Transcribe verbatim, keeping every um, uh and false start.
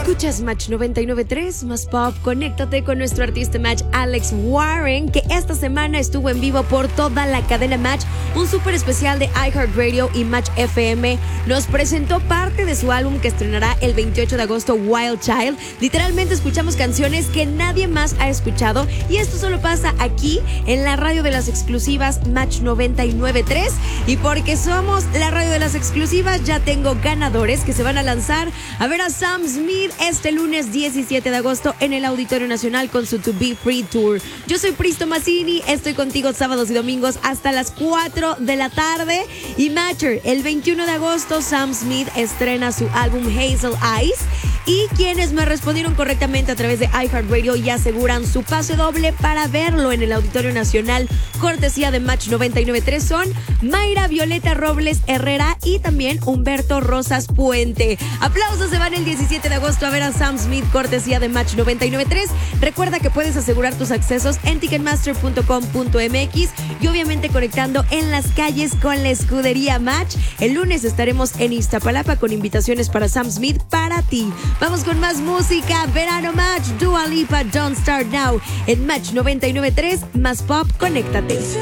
Escuchas Match noventa y nueve punto tres, más pop. Conéctate con nuestro artista Match, Alex Warren, que esta semana estuvo en vivo por toda la cadena Match. Un súper especial de iHeartRadio y Match F M. Nos presentó parte de su álbum que estrenará el veintiocho de agosto, Wild Child. Literalmente escuchamos canciones que nadie más ha escuchado. Y esto solo pasa aquí, en la radio de las exclusivas Match noventa y nueve punto tres. Y porque somos la radio de las exclusivas, ya tengo ganadores que se van a lanzar a ver a Sam Smith este lunes diecisiete de agosto en el Auditorio Nacional con su To Be Free Tour. Yo soy Pristo Mazzini, estoy contigo sábados y domingos hasta las cuatro de la tarde. Y Matcher, el veintiuno de agosto Sam Smith estrena su álbum Hazel Eyes. Y quienes me respondieron correctamente a través de iHeartRadio y aseguran su pase doble para verlo en el Auditorio Nacional, cortesía de Match noventa y nueve punto tres, son Mayra Violeta Robles Herrera y también Humberto Rosas Puente. Aplausos, se van el diecisiete de agosto a ver a Sam Smith, cortesía de Match noventa y nueve punto tres. Recuerda que puedes asegurar tus accesos en ticketmaster punto com punto m x y obviamente conectando en las calles con la escudería Match. El lunes estaremos en Iztapalapa con invitaciones para Sam Smith para ti. Vamos con más música. Verano Match, Dua Lipa, Don't Start Now en Match noventa y nueve punto tres, más pop, conéctate.